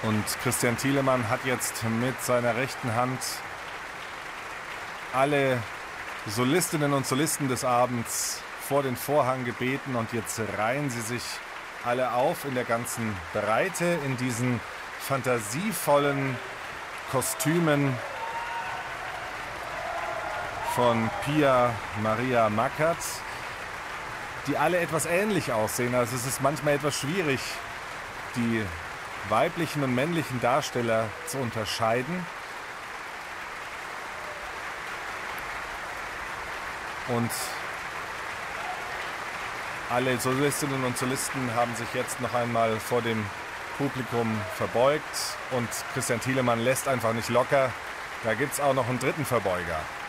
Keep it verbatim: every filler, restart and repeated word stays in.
Und Christian Thielemann hat jetzt mit seiner rechten Hand alle Solistinnen und Solisten des Abends vor den Vorhang gebeten und jetzt reihen sie sich alle auf in der ganzen Breite in diesen fantasievollen Kostümen von Pia Maria Mackert, die alle etwas ähnlich aussehen. Also es ist manchmal etwas schwierig, die weiblichen und männlichen Darsteller zu unterscheiden. Und alle Solistinnen und Solisten haben sich jetzt noch einmal vor dem Publikum verbeugt und Christian Thielemann lässt einfach nicht locker. Da gibt es auch noch einen dritten Verbeuger.